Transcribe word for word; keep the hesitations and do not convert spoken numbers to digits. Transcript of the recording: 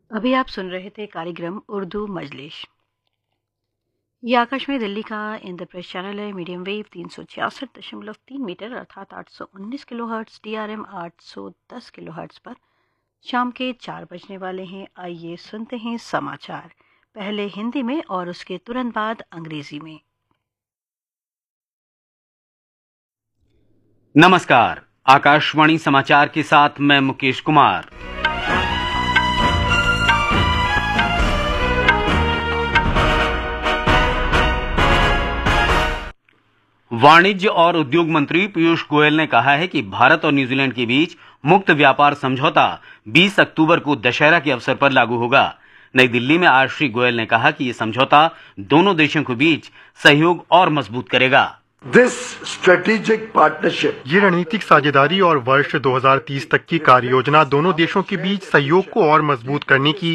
अभी आप सुन रहे थे कार्यक्रम उर्दू मजलिस। ये आकाशवाणी दिल्ली का इंद्रप्रस्थ चैनल है। मीडियम वेव तीन सौ छियासठ दशमलव तीन मीटर अर्थात आठ सौ उन्नीस kilo hertz, D R M आठ सौ दस किलो हर्ट्स पर शाम के चार बजने वाले हैं। आइए सुनते हैं समाचार, पहले हिंदी में और उसके तुरंत बाद अंग्रेजी में। नमस्कार, आकाशवाणी समाचार के साथ मैं मुकेश कुमार। वाणिज्य और उद्योग मंत्री पीयूष गोयल ने कहा है कि भारत और न्यूजीलैंड के बीच मुक्त व्यापार समझौता बीस अक्टूबर को दशहरा के अवसर पर लागू होगा। नई दिल्ली में आज श्री गोयल ने कहा कि यह समझौता दोनों देशों के बीच सहयोग और मजबूत करेगा। This strategic partnership ये रणनीतिक साझेदारी और वर्ष दो हज़ार तीस तक की कार्य योजना दोनों देशों के बीच सहयोग को और मजबूत करने की